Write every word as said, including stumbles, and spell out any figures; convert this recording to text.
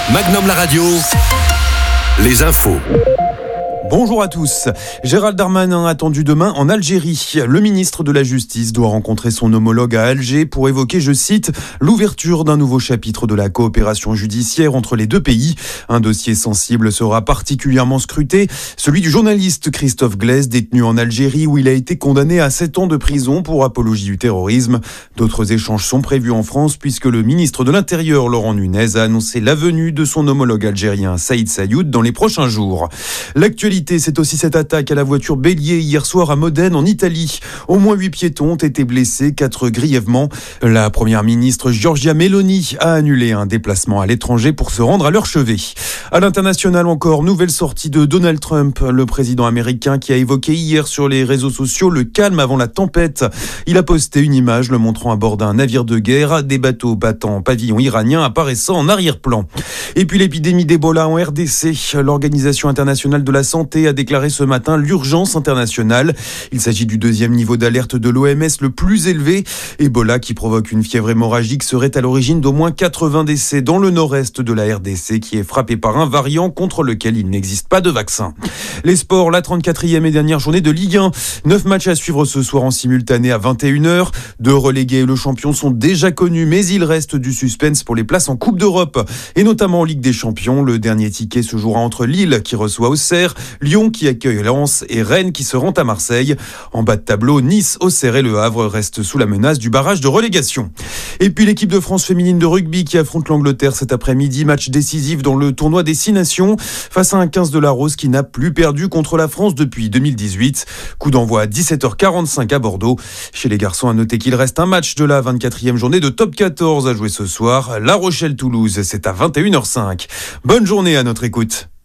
Magnum la radio, les infos. Bonjour à tous. Gérald Darmanin attendu demain en Algérie. Le ministre de la Justice doit rencontrer son homologue à Alger pour évoquer, je cite, l'ouverture d'un nouveau chapitre de la coopération judiciaire entre les deux pays. Un dossier sensible sera particulièrement scruté, celui du journaliste Christophe Glaise, détenu en Algérie où il a été condamné à sept ans de prison pour apologie du terrorisme. D'autres échanges sont prévus en France puisque le ministre de l'Intérieur, Laurent Nunez, a annoncé la venue de son homologue algérien Saïd Sayoud dans les prochains jours. L'actualité, c'est aussi cette attaque à la voiture bélier hier soir à Modène en Italie. Au moins huit piétons ont été blessés, quatre grièvement. La première ministre Giorgia Meloni a annulé un déplacement à l'étranger pour se rendre à leur chevet. À l'international encore, nouvelle sortie de Donald Trump, le président américain qui a évoqué hier sur les réseaux sociaux le calme avant la tempête. Il a posté une image le montrant à bord d'un navire de guerre, des bateaux battant pavillon iranien apparaissant en arrière-plan. Et puis l'épidémie d'Ebola en R D C. L'Organisation internationale de la santé a déclaré ce matin l'urgence internationale. Il s'agit du deuxième niveau d'alerte de l'O M S le plus élevé. Ebola, qui provoque une fièvre hémorragique, serait à l'origine d'au moins quatre-vingts décès dans le nord-est de la R D C, qui est frappé par un variant contre lequel il n'existe pas de vaccin. Les sports, la trente-quatrième et dernière journée de Ligue un. Neuf matchs à suivre ce soir en simultané à vingt et une heures. Deux relégués et le champion sont déjà connus, mais il reste du suspense pour les places en Coupe d'Europe. Et notamment en Ligue des Champions. Le dernier ticket se jouera entre Lille, qui reçoit Auxerre, Lyon qui accueille Lens et Rennes qui se rend à Marseille. En bas de tableau, Nice, Auxerre et Le Havre restent sous la menace du barrage de relégation. Et puis l'équipe de France féminine de rugby qui affronte l'Angleterre cet après-midi, match décisif dans le tournoi des Six Nations face à un quinze de la Rose qui n'a plus perdu contre la France depuis deux mille dix-huit. Coup d'envoi à dix-sept heures quarante-cinq à Bordeaux. Chez les garçons, à noter qu'il reste un match de la vingt-quatrième journée de Top quatorze à jouer ce soir. La Rochelle-Toulouse, c'est à vingt et une heures cinq. Bonne journée à notre écoute.